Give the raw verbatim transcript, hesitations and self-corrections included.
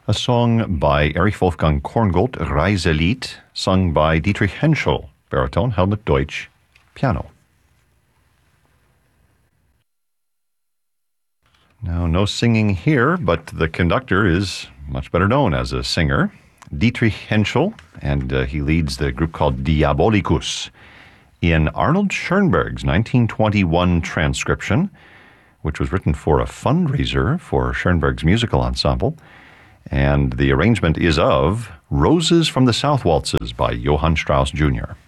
a song by Erich Wolfgang Korngold, Reiselied, sung by Dietrich Henschel, baritone, Helmut Deutsch, piano. Now, no singing here, but the conductor is much better known as a singer, Dietrich Henschel, and uh, he leads the group called Diabolicus in Arnold Schoenberg's nineteen twenty-one transcription, which was written for a fundraiser for Schoenberg's musical ensemble. And the arrangement is of Roses from the South Waltzes by Johann Strauss Junior